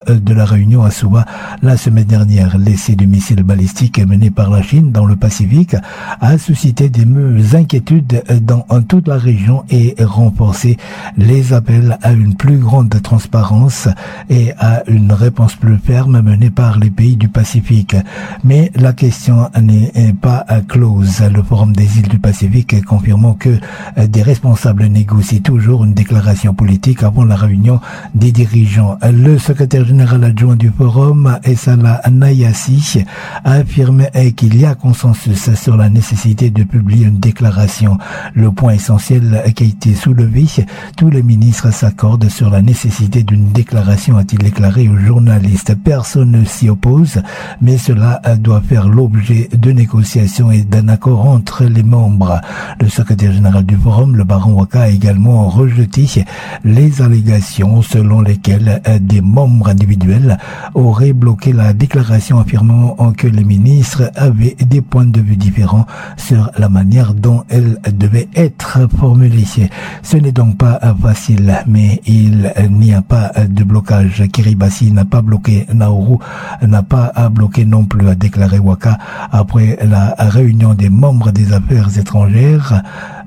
de la Réunion à Suva la semaine dernière. L'essai du missile balistique mené par la Chine dans le Pacifique a suscité des inquiétudes dans toute la région et renforcé les appels à une plus grande transparence et à une réponse plus ferme menée par les pays du Pacifique. Mais la question n'est pas close. Le Forum des îles du Pacifique confirmant que des responsables négocient toujours une déclaration politique avant la réunion des dirigeants. Le secrétaire général adjoint du Forum, Essala Nayasi, a affirmé qu'il y a consensus sur la nécessité de publier une déclaration. Le point essentiel qui a été soulevé, tous les ministres s'accordent sur la nécessité d'une déclaration, a-t-il déclaré aux journalistes. Personne ne s'y oppose, mais cela doit faire l'objet de négociations et d'un accord entre les membres. Le secrétaire général du Forum, le baron Waka, a également rejeté les allégations selon lesquelles des membres individuels auraient bloqué la déclaration, affirmant que les ministres avaient des points de vue différents sur la manière dont elle devait être formulée. Ce n'est donc pas facile, mais il n'y a pas de blocage. Kiribati n'a pas bloqué, Nauru n'a pas bloqué non plus, a déclaré Waka après la réunion des membres des affaires étrangères.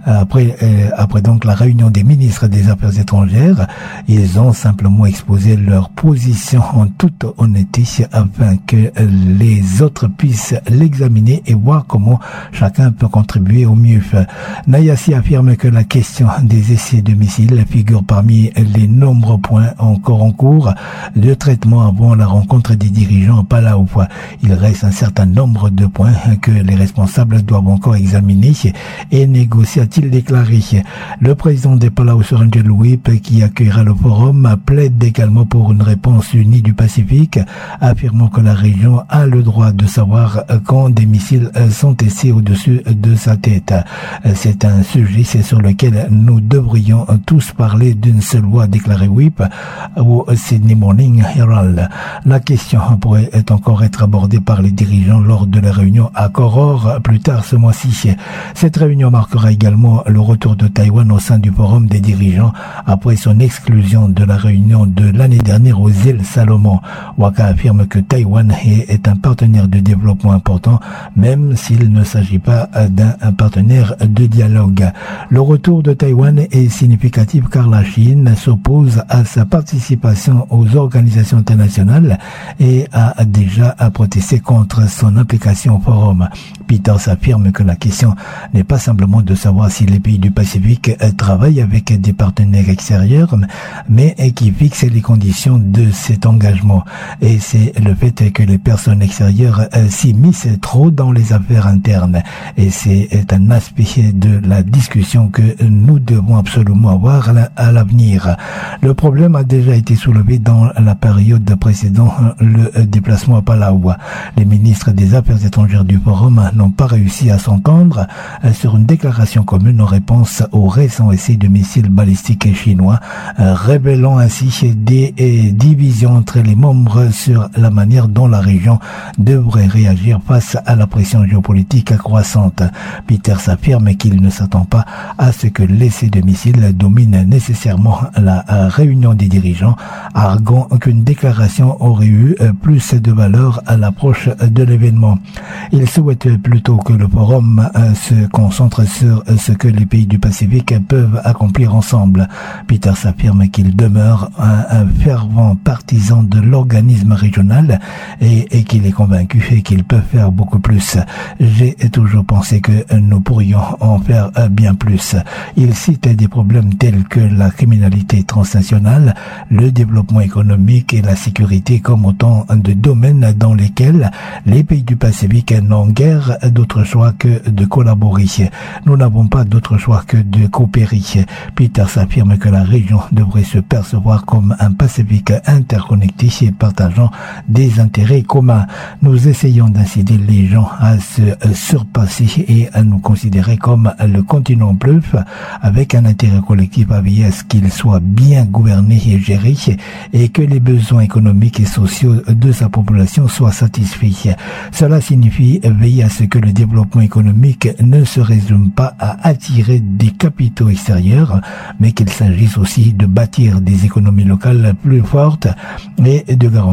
Après donc la réunion des ministres des Affaires étrangères, ils ont simplement exposé leur position en toute honnêteté afin que les autres puissent l'examiner et voir comment chacun peut contribuer au mieux. Nayasi affirme que la question des essais de missiles figure parmi les nombreux points encore en cours de traitement avant la rencontre des dirigeants à Palau. Il reste un certain nombre de points que les responsables doivent encore examiner et négocier, a-t-il déclaré. Le président des Palau, Sir Angel Whip, qui accueillera le forum, plaide également pour une réponse unie du Pacifique, affirmant que la région a le droit de savoir quand des missiles sont essayés au-dessus de sa tête. C'est un sujet sur lequel nous devrions tous parler d'une seule voix, déclaré Whip au Sydney Morning Herald. La question pourrait encore être abordée par les dirigeants lors de la réunion à Koror plus tard ce mois-ci. Cette réunion marquera également le retour de Taïwan au sein du forum des dirigeants après son exclusion de la réunion de l'année dernière aux îles Salomon. Waka affirme que Taïwan est un partenaire de développement important, même s'il ne s'agit pas d'un partenaire de dialogue. Le retour de Taïwan est significatif car la Chine s'oppose à sa participation aux organisations internationales et a déjà protesté contre son implication au forum. Peters affirme que la question n'est pas simplement de savoir si les pays du Pacifique travaillent avec des partenaires extérieurs, mais qui fixent les conditions de cet engagement. Et c'est le fait que les personnes extérieures s'immiscent trop dans les affaires internes. Et c'est un aspect de la discussion que nous devons absolument avoir à l'avenir. Le problème a déjà été soulevé dans la période précédant le déplacement à Palau. Les ministres des Affaires étrangères du Forum n'ont pas réussi à s'entendre sur une déclaration commune en réponse aux récents essais de missiles balistiques chinois, révélant ainsi des divisions entre les membres sur la manière dont la région devrait réagir face à la pression géopolitique croissante. Peters affirme qu'il ne s'attend pas à ce que l'essai de missiles domine nécessairement la réunion des dirigeants, arguant qu'une déclaration aurait eu plus de valeur à l'approche de l'événement. Il souhaite plutôt que le forum se concentre sur ce que les pays du Pacifique peuvent accomplir ensemble. Peters affirme qu'il demeure un fervent partisan de l'organisme régional et qu'il est convaincu qu'il peut faire beaucoup plus. J'ai toujours pensé que nous pourrions en faire bien plus. Il cite des problèmes tels que la criminalité transnationale, le développement économique et la sécurité comme autant de domaines dans lesquels les pays du Pacifique n'ont guère d'autre choix que de collaborer. Nous n'avons pas d'autre choix que de coopérer. Peters affirme que la région devrait se percevoir comme un Pacifique interconnecté et partageant des intérêts communs. Nous essayons d'inciter les gens à se surpasser et à nous considérer comme le continent bluff avec un intérêt collectif à veiller à ce qu'il soit bien gouverné et géré et que les besoins économiques et sociaux de sa population soient satisfaits. Cela signifie veiller à ce que le développement économique ne se résume pas à attirer des capitaux extérieurs, mais qu'il s'agisse aussi de bâtir des économies locales plus fortes et de garantir